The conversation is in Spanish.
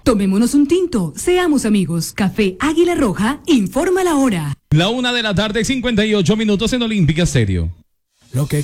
Tomémonos un tinto, seamos amigos. Café Águila Roja, informa la hora. La 1:58 PM en Olímpica Stereo. Lo que